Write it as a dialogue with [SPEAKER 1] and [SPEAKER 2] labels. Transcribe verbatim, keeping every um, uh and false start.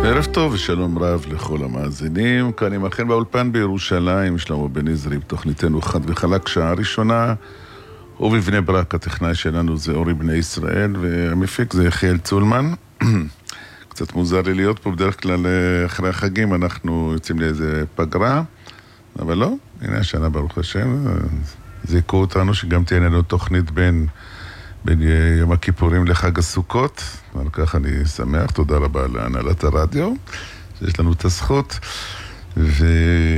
[SPEAKER 1] ערב טוב ושלום רב לכל המאזינים. כאן עם אכן באולפן בירושלים, שלמה בן עזרי, בתוכניתנו חד וחלק, שעה ראשונה. ובבני ברק הטכנאי שלנו זה אורי בני ישראל, והמפיק זה יחיאל צולמן. קצת מוזר לי להיות פה, בדרך כלל אחרי החגים אנחנו יוצאים לאיזה פגרה, אבל לא, הנה השנה ברוך השם, זיקו אותנו שגם תהיה לנו תוכנית בין, בין יום הכיפורים לחג הסוכות, על כך אני שמח, תודה רבה להנהלת הרדיו, שיש לנו את הזכות, ו...